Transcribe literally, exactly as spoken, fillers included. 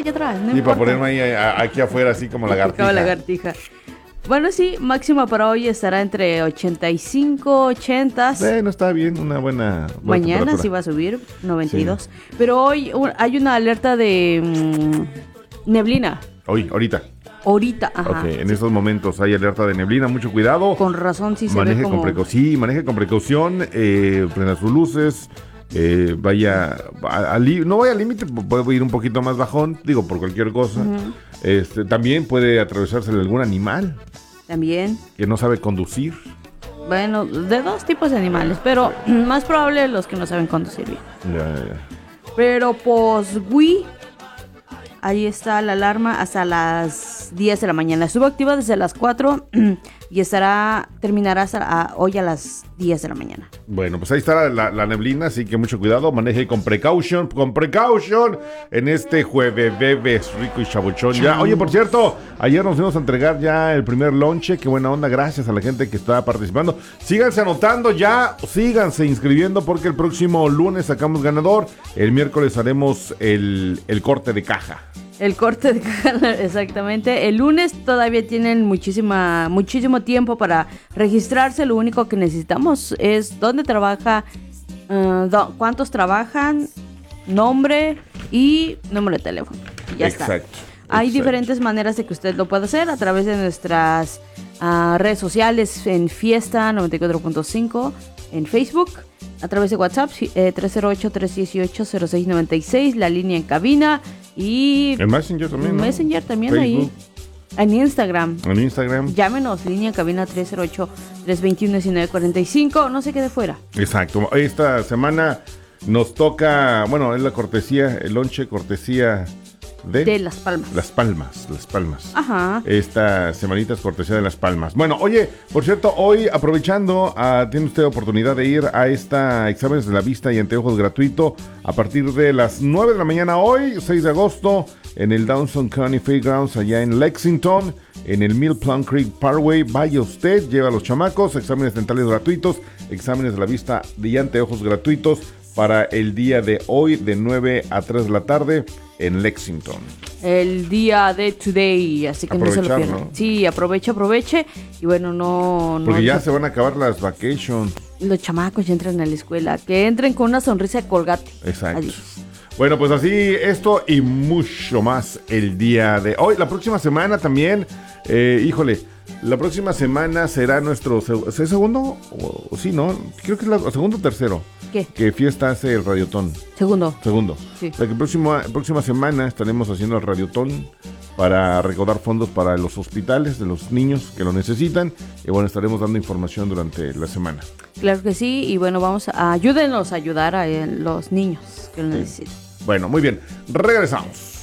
allá atrás. No y importa. para ponerme ahí a, aquí afuera, así como lagartija. Como lagartija. Bueno, sí, máxima para hoy estará entre ochenta y cinco, ochenta. Bueno, está bien, una buena, buena Mañana sí va a subir, noventa y dos. Sí. Pero hoy uh, hay una alerta de um, neblina. Hoy, ahorita. Ahorita, ajá. Ok, en estos momentos hay alerta de neblina, mucho cuidado. Con razón, sí se maneje ve como... con precau- Sí, maneje con precaución, eh, prenda sus luces, eh, vaya, a, a li- no vaya al límite, puede ir un poquito más bajón, digo, por cualquier cosa. Uh-huh. Este, también puede atravesársele algún animal. También. Que no sabe conducir. Bueno, de dos tipos de animales, pero más probable los que no saben conducir bien. Ya, ya. Pero pues, Wii, ahí está la alarma hasta las diez de la mañana. Estuvo activa desde las cuatro y estará terminará hasta a, hoy a las diez de la mañana. Bueno, pues ahí está la, la neblina, así que mucho cuidado, maneje con precaution, con precaution en este jueves bebés rico y chabuchón. Ya, oye, por cierto, ayer nos fuimos a entregar ya el primer lonche, qué buena onda, gracias a la gente que está participando. Síganse anotando ya, síganse inscribiendo porque el próximo lunes sacamos ganador, el miércoles haremos el, el corte de caja. El corte de caja, exactamente. El lunes todavía tienen muchísima, muchísimo tiempo para registrarse. Lo único que necesitamos es dónde trabaja, uh, do, cuántos trabajan, nombre y número de teléfono. Y ya exacto, está. Hay exacto. diferentes maneras de que usted lo pueda hacer a través de nuestras uh, redes sociales en Fiesta noventa y cuatro punto cinco, en Facebook, a través de WhatsApp eh, tres cero ocho, tres uno ocho, cero seis nueve seis, la línea en cabina. Y en Messenger también, ¿no? Messenger también, Facebook. Ahí. En Instagram. En Instagram. Llámenos, línea en cabina tres cero ocho, tres dos uno, uno nueve cuatro cinco. No se quede fuera. Exacto. Esta semana nos toca, bueno, es la cortesía, el lonche cortesía de... De Las Palmas. Las Palmas, Las Palmas. Ajá. Esta semanita es cortesía de Las Palmas. Bueno, oye, por cierto, hoy aprovechando, uh, tiene usted oportunidad de ir a esta exámenes de la vista y anteojos gratuito a partir de las nueve de la mañana hoy, seis de agosto, en el Downson County Fairgrounds allá en Lexington, en el Mill Plum Creek Parkway. Vaya usted, lleva a los chamacos, exámenes dentales gratuitos, exámenes de la vista y anteojos gratuitos para el día de hoy de nueve a tres de la tarde en Lexington. El día de today, así que Aprovechar, no se lo pierdan. ¿no? Sí, aproveche, aproveche. Y bueno, no... Porque no, ya no, se van a acabar las vacations. Los chamacos ya entran a la escuela. Que entren con una sonrisa de Colgate. Exacto. Adiós. Bueno, pues así y mucho más el día de hoy. La próxima semana también, eh, híjole, la próxima semana será nuestro seg- ¿es segundo? O, o sí, ¿no? Creo que es la segundo o tercero. ¿Qué? Que fiesta hace el Radiotón. Segundo. Segundo. Sí. O sea, que el próximo, próxima semana estaremos haciendo el Radiotón para recaudar fondos para los hospitales de los niños que lo necesitan. Y bueno, estaremos dando información durante la semana. Claro que sí. Y bueno, vamos a ayúdenos a ayudar a eh, los niños que lo Sí. necesitan. Bueno, muy bien. Regresamos.